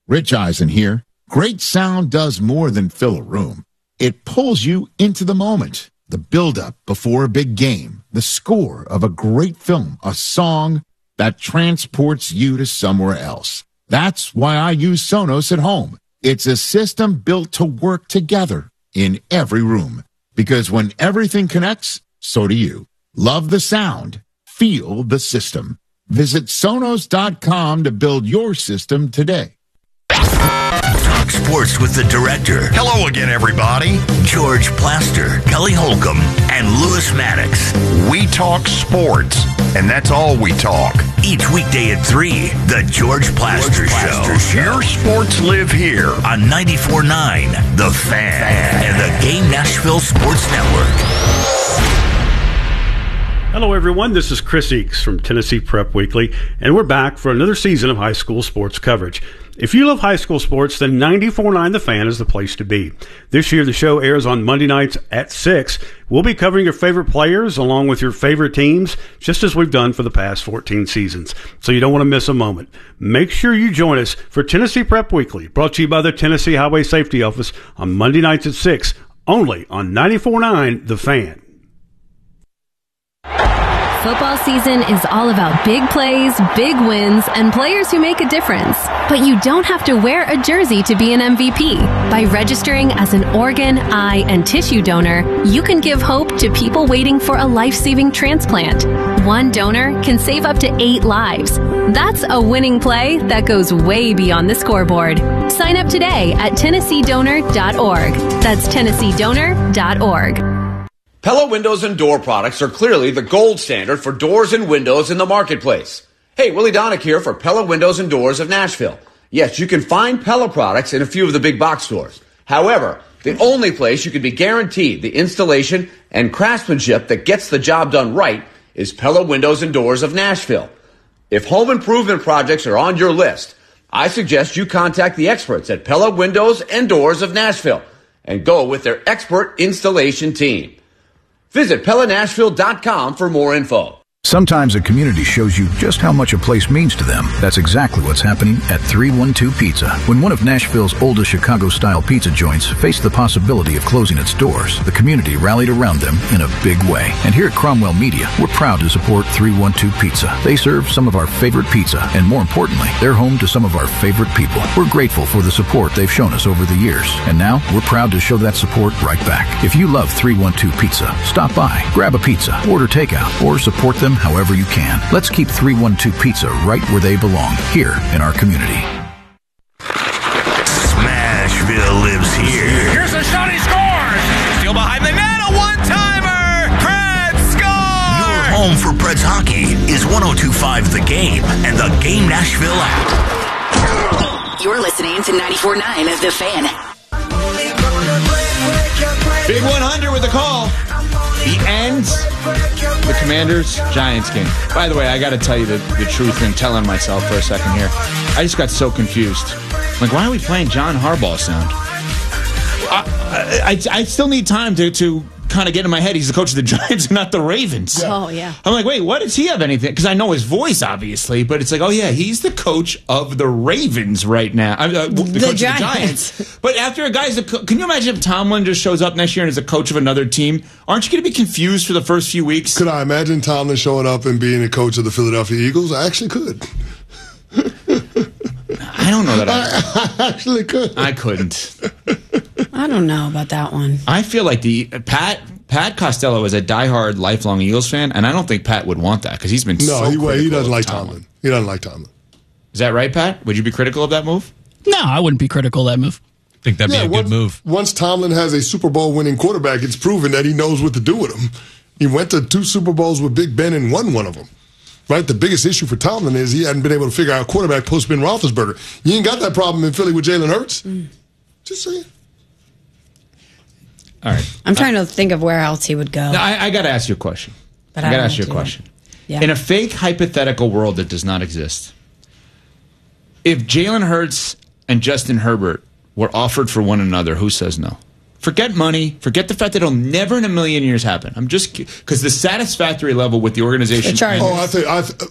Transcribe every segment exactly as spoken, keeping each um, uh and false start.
Rich Eisen here. Great sound does more than fill a room. It pulls you into the moment, the build-up before a big game, the score of a great film, a song that transports you to somewhere else. That's why I use Sonos at home. It's a system built to work together in every room. Because when everything connects, so do you. Love the sound. Feel the system. Visit Sonos dot com to build your system today. Talk sports with the director. Hello again, everybody. George Plaster, Kelly Holcomb, and Lewis Maddox. We talk sports, and that's all we talk. Each weekday at three, the George Plaster, George Plaster Show. Your sports live here On ninety-four point nine, The Fan, Fan, and the Game Nashville Sports Network. Hello, everyone. This is Chris Eakes from Tennessee Prep Weekly, and we're back for another season of high school sports coverage. If you love high school sports, then ninety-four point nine The Fan is the place to be. This year, the show airs on Monday nights at six. We'll be covering your favorite players along with your favorite teams, just as we've done for the past fourteen seasons. So you don't want to miss a moment. Make sure you join us for Tennessee Prep Weekly, brought to you by the Tennessee Highway Safety Office on Monday nights at six, only on ninety-four point nine The Fan. Football season is all about big plays, big wins, and players who make a difference. But you don't have to wear a jersey to be an M V P. By registering as an organ, eye, and tissue donor, you can give hope to people waiting for a life-saving transplant. One donor can save up to eight lives. That's a winning play that goes way beyond the scoreboard. Sign up today at Tennessee Donor dot org. That's Tennessee Donor dot org. Pella Windows and Door products are clearly the gold standard for doors and windows in the marketplace. Hey, Willie Donick here for Pella Windows and Doors of Nashville. Yes, you can find Pella products in a few of the big box stores. However, the only place you can be guaranteed the installation and craftsmanship that gets the job done right is Pella Windows and Doors of Nashville. If home improvement projects are on your list, I suggest you contact the experts at Pella Windows and Doors of Nashville and go with their expert installation team. Visit Pella Nashville dot com for more info. Sometimes a community shows you just how much a place means to them. That's exactly what's happening at three one two Pizza. When one of Nashville's oldest Chicago-style pizza joints faced the possibility of closing its doors, the community rallied around them in a big way. And here at Cromwell Media, we're proud to support three one two Pizza. They serve some of our favorite pizza, and more importantly, they're home to some of our favorite people. We're grateful for the support they've shown us over the years, and now we're proud to show that support right back. If you love three one two Pizza, stop by, grab a pizza, order takeout, or support them however you can. Let's keep three one two Pizza right where they belong, here in our community. Smashville lives here. Here's a shot, he scores! Still behind the net, a one-timer! Preds score! Your home for Preds hockey is one oh two point five The Game and the Game Nashville app. You're listening to ninety-four point nine of The Fan. Big one hundred with the call. The ends, the Commanders-Giants game. By the way, I got to tell you the, the truth and telling myself for a second here. I just got so confused. Like, why are we playing John Harbaugh sound? I, I, I still need time to, to kind of get in my head. He's the coach of the Giants and not the Ravens. Oh, yeah. I'm like, wait, what does he have anything? Because I know his voice, obviously, but it's like, oh, yeah, he's the coach of the Ravens right now. Uh, the, the coach Giants. of the Giants. But after a guy's, a co- can you imagine if Tomlin just shows up next year and is a coach of another team? Aren't you going to be confused for the first few weeks? Could I imagine Tomlin showing up and being a coach of the Philadelphia Eagles? I actually could. I don't know that I, I actually could. I couldn't. I don't know about that one. I feel like the Pat Pat Costello is a diehard, lifelong Eagles fan, and I don't think Pat would want that because he's been no, so he, critical he doesn't of like Tomlin. Tomlin. He doesn't like Tomlin. Is that right, Pat? Would you be critical of that move? No, I wouldn't be critical of that move. I think that'd yeah, be a once, good move. Once Tomlin has a Super Bowl winning quarterback, it's proven that he knows what to do with him. He went to two Super Bowls with Big Ben and won one of them. Right? The biggest issue for Tomlin is he hadn't been able to figure out quarterback post Ben Roethlisberger. You ain't got that problem in Philly with Jalen Hurts. Mm. Just saying. All right. I'm trying uh, to think of where else he would go. No, I, I got to ask you a question. But I I got to don't ask you a do question. Yeah. In a fake hypothetical world that does not exist, if Jalen Hurts and Justin Herbert were offered for one another, who says no? Forget money. Forget the fact that it'll never in a million years happen. I'm just because the satisfactory level with the organization. The oh, I think I th-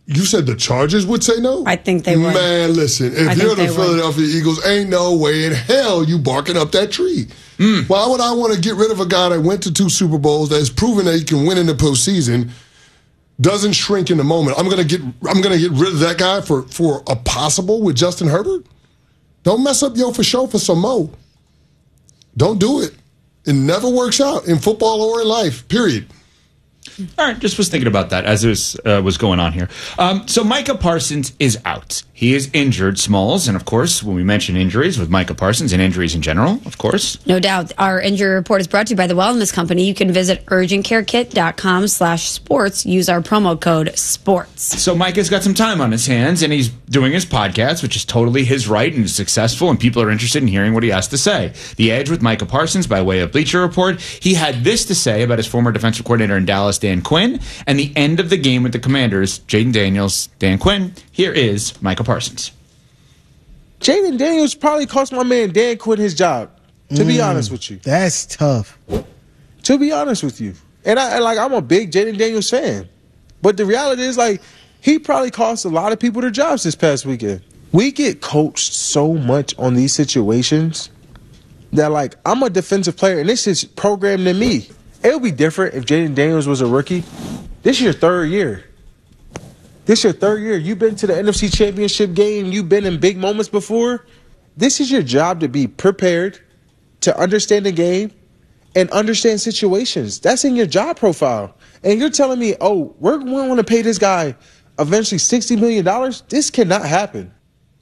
You said the Chargers would say no? I think they would. Man, listen, if I you're think the they would. Philadelphia Eagles, ain't no way in hell you barking up that tree. Mm. Why would I want to get rid of a guy that went to two Super Bowls, that has proven that he can win in the postseason, doesn't shrink in the moment? I'm gonna get I'm gonna get rid of that guy for, for a possible with Justin Herbert? Don't mess up yo for show for some mo. Don't do it. It never works out in football or in life, period. All right, just was thinking about that as it was, uh, was going on here. Um, so Micah Parsons is out. He is injured, Smalls, and of course, when we mention injuries with Micah Parsons and injuries in general, of course. No doubt. Our injury report is brought to you by the Wellness Company. You can visit urgentcarekit.com slash sports. Use our promo code SPORTS. So Micah's got some time on his hands, and he's doing his podcast, which is totally his right and is successful, and people are interested in hearing what he has to say. The Edge with Micah Parsons by way of Bleacher Report. He had this to say about his former defensive coordinator in Dallas, Dan Quinn, and the end of the game with the Commanders, Jaden Daniels, Dan Quinn. Here is Micah Parsons. Jaden Daniels probably cost my man Dan Quinn his job, to mm, be honest with you. That's tough. To be honest with you. And I and like I'm a big Jaden Daniels fan. But the reality is, like, he probably cost a lot of people their jobs this past weekend. We get coached so much on these situations that, like, I'm a defensive player, and this is programmed in me. It would be different if Jaden Daniels was a rookie. This is your third year. This is your third year. You've been to the N F C Championship game. You've been in big moments before. This is your job to be prepared, to understand the game, and understand situations. That's in your job profile. And you're telling me, oh, we're going to pay this guy eventually sixty million dollars? This cannot happen.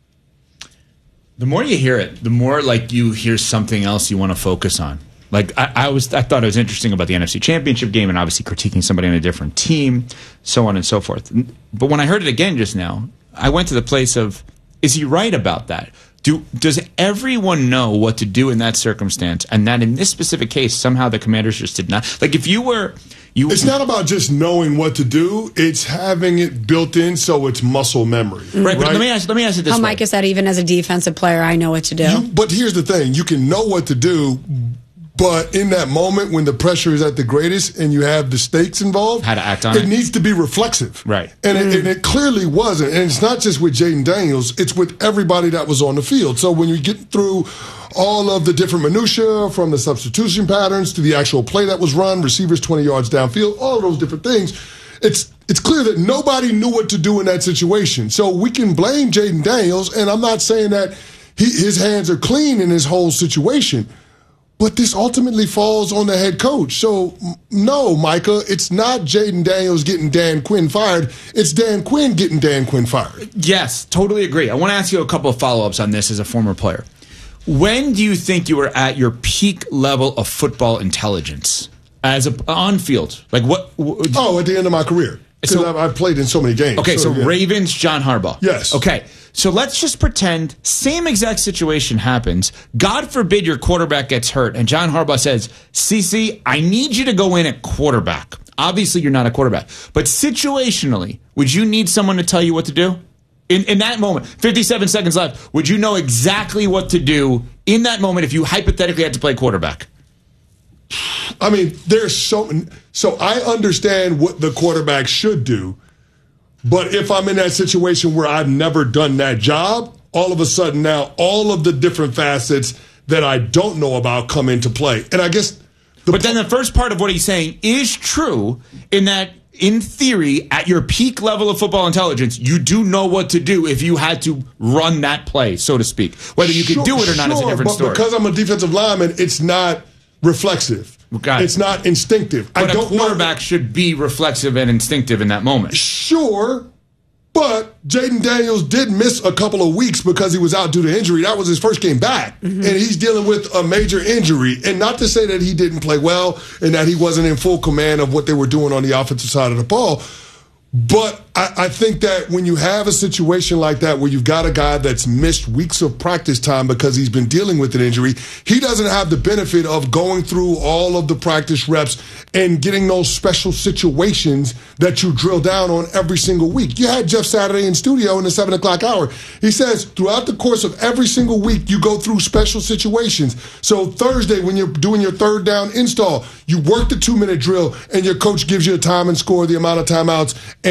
The more you hear it, the more like you hear something else you want to focus on. Like I, I was, I thought it was interesting about the N F C Championship game and obviously critiquing somebody on a different team, so on and so forth. But when I heard it again just now, I went to the place of, is he right about that? Do does everyone know what to do in that circumstance? And that in this specific case, somehow the Commanders just did not. Like if you were, you. It's not about just knowing what to do. It's having it built in so it's muscle memory. Mm-hmm. Right. But let me ask. Let me ask it this How way. Micah said, even as a defensive player, I know what to do. You, but here's the thing: you can know what to do. But in that moment when the pressure is at the greatest and you have the stakes involved, how to act on it, it needs to be reflexive. Right. And, mm. it, and it clearly wasn't. And it's not just with Jaden Daniels, it's with everybody that was on the field. So when you get through all of the different minutiae, from the substitution patterns to the actual play that was run, receivers twenty yards downfield, all of those different things, it's it's clear that nobody knew what to do in that situation. So we can blame Jaden Daniels, and I'm not saying that he, his hands are clean in his whole situation. But this ultimately falls on the head coach. So, no, Micah, it's not Jaden Daniels getting Dan Quinn fired. It's Dan Quinn getting Dan Quinn fired. Yes, totally agree. I want to ask you a couple of follow-ups on this as a former player. When do you think you were at your peak level of football intelligence as a on field? Like what? what oh, at the end of my career. Because so, I've played in so many games. Okay, so, so yeah. Ravens, John Harbaugh. Yes. Okay, so let's just pretend same exact situation happens. God forbid your quarterback gets hurt, and John Harbaugh says, C C, I need you to go in at quarterback. Obviously, you're not a quarterback. But situationally, would you need someone to tell you what to do? In, in that moment, fifty-seven seconds left, would you know exactly what to do in that moment if you hypothetically had to play quarterback? I mean, there's so so I understand what the quarterback should do, but if I'm in that situation where I've never done that job, all of a sudden now all of the different facets that I don't know about come into play. And I guess the But then the first part of what he's saying is true in that in theory, at your peak level of football intelligence, you do know what to do if you had to run that play, so to speak. Whether you sure, can do it or not sure, is a different but story. Because I'm a defensive lineman, it's not reflexive. Got it. It's not instinctive. But I don't a quarterback know. should be reflexive and instinctive in that moment. Sure, but Jaden Daniels did miss a couple of weeks because he was out due to injury. That was his first game back, mm-hmm. and he's dealing with a major injury. And not to say that he didn't play well and that he wasn't in full command of what they were doing on the offensive side of the ball. But I, I think that when you have a situation like that where you've got a guy that's missed weeks of practice time because he's been dealing with an injury, he doesn't have the benefit of going through all of the practice reps and getting those special situations that you drill down on every single week. You had Jeff Saturday in studio in the seven o'clock hour. He says throughout the course of every single week, you go through special situations. So Thursday, when you're doing your third down install, you work the two-minute drill, and your coach gives you a time and score, the amount of timeouts, and you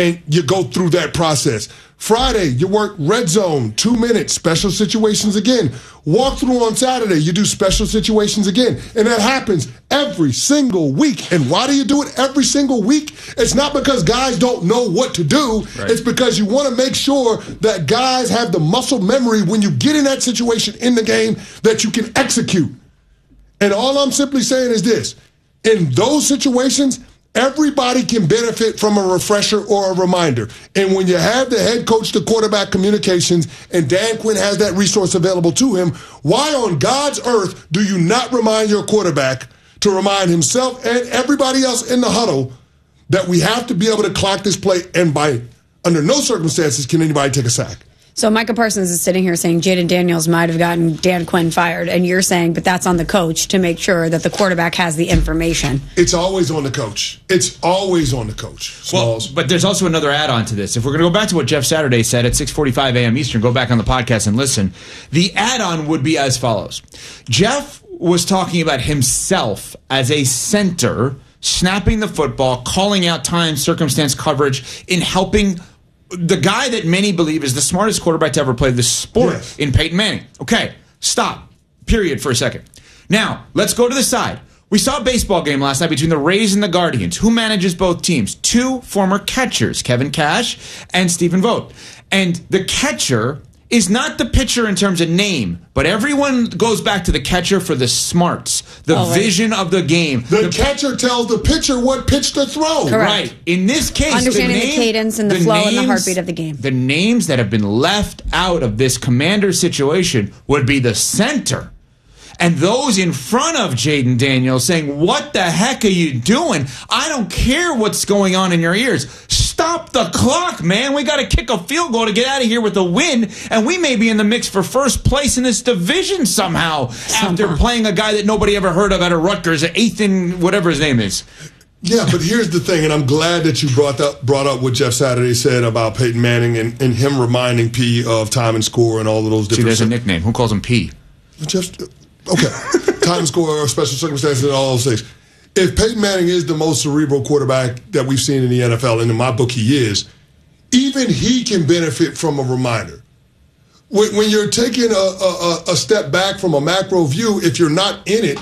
go through that process. Friday, you work red zone, two minutes, special situations again. Walkthrough on Saturday, you do special situations again. And that happens every single week. And why do you do it every single week? It's not because guys don't know what to do. Right. It's because you want to make sure that guys have the muscle memory when you get in that situation in the game that you can execute. And all I'm simply saying is this. In those situations, everybody can benefit from a refresher or a reminder. And when you have the head coach to quarterback communications and Dan Quinn has that resource available to him, why on God's earth do you not remind your quarterback to remind himself and everybody else in the huddle that we have to be able to clock this play, and by under no circumstances can anybody take a sack? So Micah Parsons is sitting here saying Jaden Daniels might have gotten Dan Quinn fired, and you're saying, but that's on the coach to make sure that the quarterback has the information. It's always on the coach. It's always on the coach. Smalls. Well, but there's also another add-on to this. If we're going to go back to what Jeff Saturday said at six forty-five a.m. Eastern, go back on the podcast and listen. The add-on would be as follows. Jeff was talking about himself as a center, snapping the football, calling out time, circumstance, coverage, in helping the guy that many believe is the smartest quarterback to ever play this sport, yes, in Peyton Manning. Okay, stop. Period for a second. Now, let's go to the side. We saw a baseball game last night between the Rays and the Guardians. Who manages both teams? Two former catchers, Kevin Cash and Stephen Vogt. And the catcher is not the pitcher in terms of name, but everyone goes back to the catcher for the smarts, the oh, vision right. of the game. The, the catcher tells the pitcher what pitch to throw. Correct. Right. In this case, understanding the, name, the cadence and the, the flow names, and the heartbeat of the game. The names that have been left out of this commander situation would be the center. And those in front of Jaden Daniels saying, what the heck are you doing? I don't care what's going on in your ears. Stop the clock, man. We got to kick a field goal to get out of here with a win, and we may be in the mix for first place in this division somehow, somehow. after playing a guy that nobody ever heard of out of Rutgers, Ethan, whatever his name is. Yeah, but here's the thing, and I'm glad that you brought up, brought up what Jeff Saturday said about Peyton Manning and, and him reminding P of time and score and all of those different. See, there's a nickname. Who calls him P? Jeff. Okay, time, score, or special circumstances, and all those things. If Peyton Manning is the most cerebral quarterback that we've seen in the N F L, and in my book he is, even he can benefit from a reminder. When, when you're taking a, a, a step back from a macro view, if you're not in it,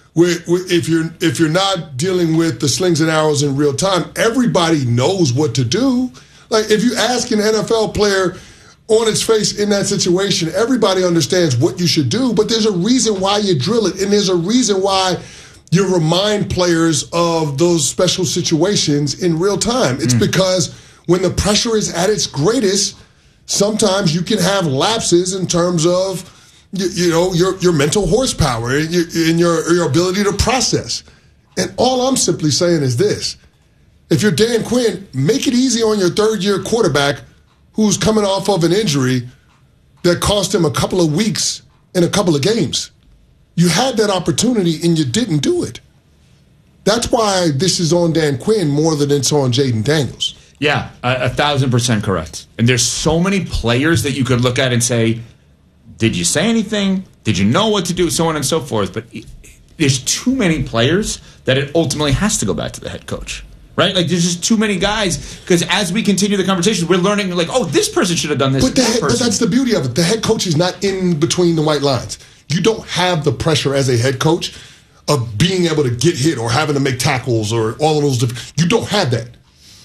if you're if you're not dealing with the slings and arrows in real time, everybody knows what to do. Like if you ask an N F L player on its face in that situation, everybody understands what you should do, but there's a reason why you drill it, and there's a reason why you remind players of those special situations in real time. It's mm. because when the pressure is at its greatest, sometimes you can have lapses in terms of you, you know your your mental horsepower and your, and your your ability to process. And all I'm simply saying is this: if you're Dan Quinn, make it easy on your third year quarterback who's coming off of an injury that cost him a couple of weeks in a couple of games. You had that opportunity and you didn't do it. That's why this is on Dan Quinn more than it's on Jaden Daniels. Yeah, a, a thousand percent correct. And there's so many players that you could look at and say, did you say anything? Did you know what to do? So on and so forth. But it, there's too many players that it ultimately has to go back to the head coach. Right? Like, there's just too many guys, because as we continue the conversation, we're learning, like, oh, this person should have done this. But, the head, but that's the beauty of it. The head coach is not in between the white lines. You don't have the pressure as a head coach of being able to get hit or having to make tackles or all of those different. You don't have that.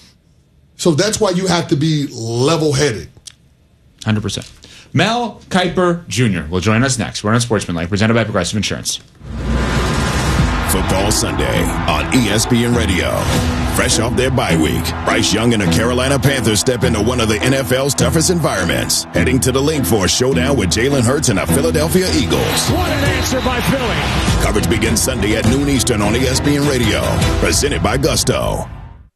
So that's why you have to be level-headed. one hundred percent. Mel Kiper Junior will join us next. We're on Sportsmanlike, presented by Progressive Insurance. Football Sunday on E S P N Radio. Fresh off their bye week, Bryce Young and the Carolina Panthers step into one of the N F L's toughest environments, heading to the link for a showdown with Jalen Hurts and the Philadelphia Eagles. What an answer by Philly. Coverage begins Sunday at noon Eastern on E S P N Radio. Presented by Gusto.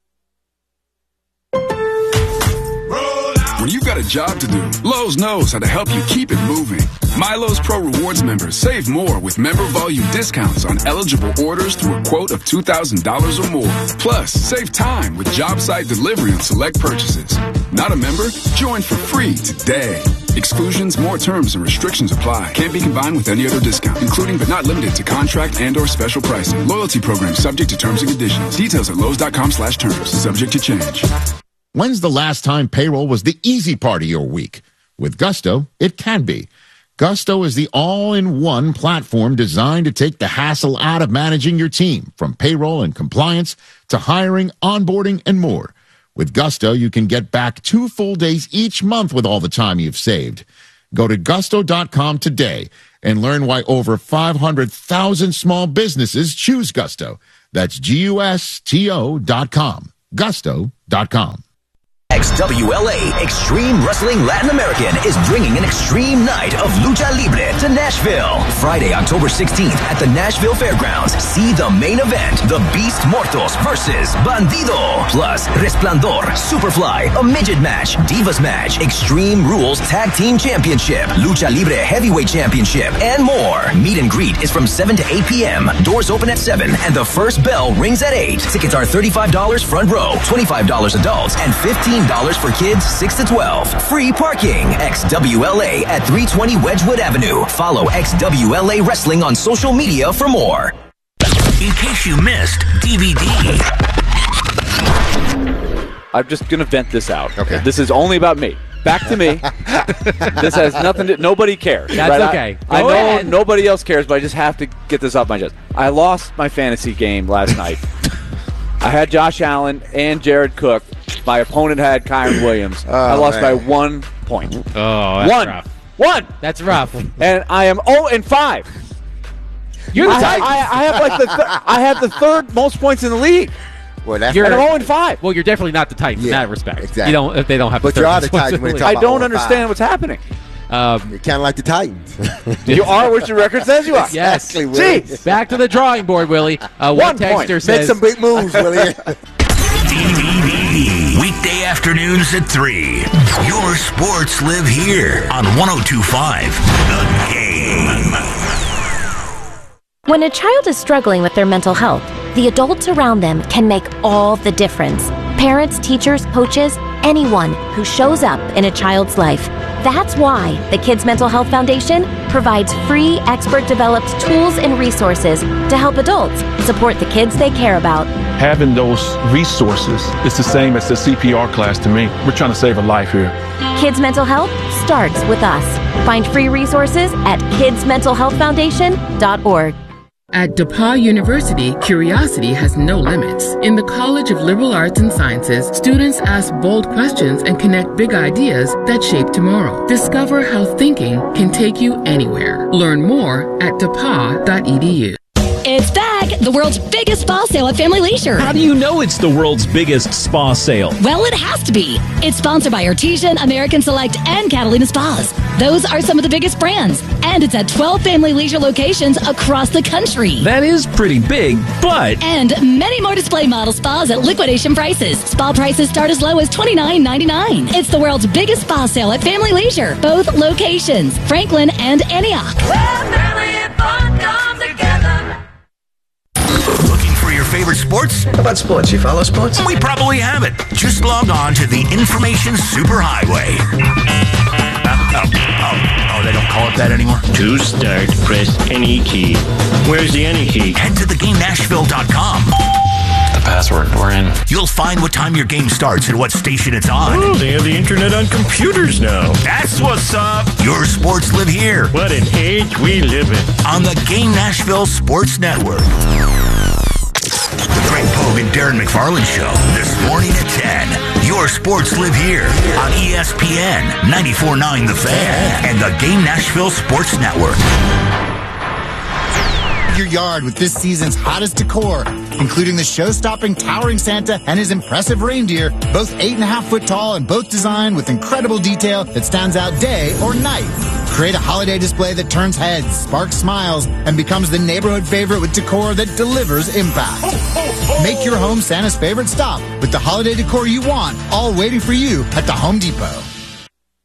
When you've got a job to do, Lowe's knows how to help you keep it moving. MyLowe's Pro Rewards members save more with member volume discounts on eligible orders through a quote of two thousand dollars or more. Plus, save time with job site delivery on select purchases. Not a member? Join for free today. Exclusions, more terms, and restrictions apply. Can't be combined with any other discount, including but not limited to contract and or special pricing. Loyalty program subject to terms and conditions. Details at Lowe's dot com slash terms. Subject to change. When's the last time payroll was the easy part of your week? With Gusto, it can be. Gusto is the all-in-one platform designed to take the hassle out of managing your team, from payroll and compliance to hiring, onboarding, and more. With Gusto, you can get back two full days each month with all the time you've saved. Go to gusto dot com today and learn why over five hundred thousand small businesses choose Gusto. That's G U S T O dot com. gusto dot com. X W L A Extreme Wrestling Latin American is bringing an extreme night of lucha libre to Nashville. Friday, October sixteenth at the Nashville Fairgrounds. See the main event, The Beast Mortos versus Bandido. Plus, Resplandor, Superfly, a midget match, Divas match, Extreme Rules Tag Team Championship, Lucha Libre Heavyweight Championship, and more. Meet and greet is from seven to eight p.m. Doors open at seven, and the first bell rings at eight. Tickets are thirty-five dollars front row, twenty-five dollars adults, and fifteen dollars for kids six to twelve. Free parking. X W L A at three twenty Wedgwood Avenue. Follow X W L A Wrestling on social media for more. In case you missed D V D. I'm just going to vent this out. Okay. This is only about me. Back to me. This has nothing to... Nobody cares. That's right? okay. I, I know ahead. nobody else cares, but I just have to get this off my chest. I lost my fantasy game last night. I had Josh Allen and Jared Cook. My opponent had Kyron Williams. Oh, I lost man. by one point. Oh, that's one. rough. One. That's rough. And I am oh and five. You're the I, Titans. I, I have like the th- I have the third most points in the league. Well, that's You're, and I'm oh and five. Well, you're definitely not the Titans Yeah, in that respect. exactly. You don't if they don't have. But the you are third the Titans when responsibility. it's talking I don't about understand five. what's happening. Um, You're kind of like the Titans. You are what your record says you are. yes. Exactly, Willie. See, Back to the drawing board, Willie. Uh, one One texter point. says, Make some big moves, Willie. D V D. Weekday afternoons at three. Your sports live here on one oh two point five The Game. When a child is struggling with their mental health, the adults around them can make all the difference. Parents, teachers, coaches, anyone who shows up in a child's life. That's why the Kids Mental Health Foundation provides free, expert-developed tools and resources to help adults support the kids they care about. Having those resources is the same as the C P R class to me. We're trying to save a life here. Kids Mental Health starts with us. Find free resources at kids mental health foundation dot org. At DePauw University, curiosity has no limits. In the College of Liberal Arts and Sciences, students ask bold questions and connect big ideas that shape tomorrow. Discover how thinking can take you anywhere. Learn more at depaw dot e d u. It's back! The world's biggest spa sale at Family Leisure. How do you know it's the world's biggest spa sale? Well, it has to be. It's sponsored by Artesian, American Select, and Catalina Spas. Those are some of the biggest brands. And it's at twelve Family Leisure locations across the country. That is pretty big, but... And many more display model spas at liquidation prices. Spa prices start as low as twenty-nine ninety-nine. It's the world's biggest spa sale at Family Leisure. Both locations, Franklin and Antioch. Family and fun come together. Looking for your favorite sports? How about sports? You follow sports? We probably have it. Just log on to the Information Superhighway. Uh, oh, oh, oh, they don't call it that anymore? To start, press any key. Where's the any key? Head to the game nashville dot com. The password. We're in. You'll find what time your game starts and what station it's on. Oh, they have the internet on computers now. That's what's up. Your sports live here. What an age we live in. On the Game Nashville Sports Network. The Greg Pogue and Darren McFarland Show, this morning at ten. Your sports live here on E S P N ninety-four point nine The Fan and the Game Nashville Sports Network. Your yard with this season's hottest decor, including the show-stopping towering Santa and his impressive reindeer, both eight and a half foot tall and both designed with incredible detail that stands out day or night. Create a holiday display that turns heads, sparks smiles, and becomes the neighborhood favorite with decor that delivers impact. Make your home Santa's favorite stop with the holiday decor you want, all waiting for you at the Home Depot.